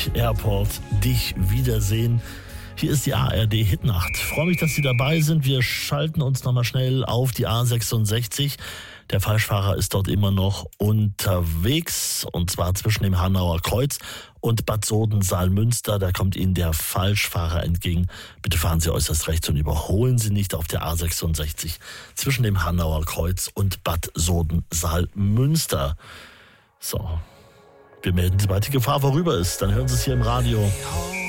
Zürich Airport dich wiedersehen. Hier ist die ARD Hitnacht. Ich freue mich, dass Sie dabei sind. Wir schalten uns nochmal schnell auf die A66. Der Falschfahrer ist dort immer noch unterwegs, und zwar zwischen dem Hanauer Kreuz und Bad Soden-Saalmünster. Da kommt Ihnen der Falschfahrer entgegen. Bitte fahren Sie äußerst rechts und überholen Sie nicht auf der A66 zwischen dem Hanauer Kreuz und Bad Soden-Saalmünster. So, wir melden, sobald die Gefahr vorüber ist. Dann hören Sie es hier im Radio.